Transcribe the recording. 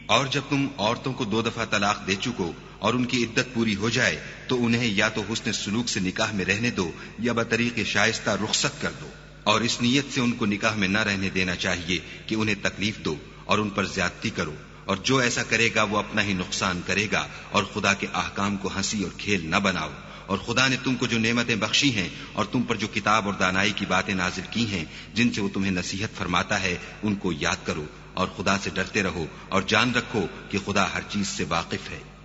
और जब तुम औरतों को 2 दफा तलाक दे चुको और उनकी इद्दत पूरी हो जाए तो उन्हें या तो हुस्न सुलूक से निकाह में रहने दो या बतरीके शाइस्ता रुखसत कर दो, और इस नीयत से उनको निकाह में न रहने देना चाहिए कि उन्हें तकलीफ दो और उन पर ज्यादती करो, और जो ऐसा करेगा वो अपना ही नुकसान करेगा, और खुदा के अहकाम को हंसी और खेल न बनाओ। और खुदा ने तुमको जो नेमतें बख्शी हैं और तुम पर जो किताब और दानाई की बातें नाजिल की हैं जिनसे वो तुम्हें नसीहत फरमाता है, उनको याद करो और खुदा से डरते रहो और जान रखो कि खुदा हर चीज से वाकिफ है।